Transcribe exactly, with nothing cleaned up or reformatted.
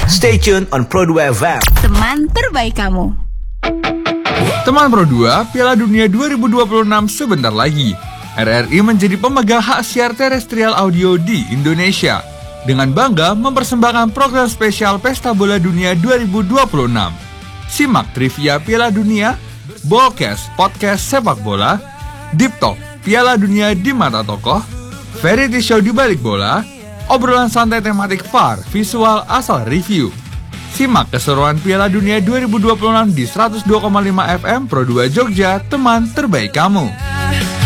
Stay tune on Pro dua F M. Teman terbaik kamu. Teman Pro dua, Piala Dunia dua ribu dua puluh enam sebentar lagi. R R I menjadi pemegang hak siar terestrial audio di Indonesia. Dengan bangga mempersembahkan program spesial Pesta Bola Dunia dua ribu dua puluh enam. Simak trivia Piala Dunia, Ballcast podcast sepak bola, Deep Talk Piala Dunia di mata tokoh, variety show di balik bola, obrolan santai tematik V A R, visual asal review. Simak keseruan Piala Dunia dua ribu dua puluh enam di seratus dua koma lima F M Pro dua Jogja, teman terbaik kamu.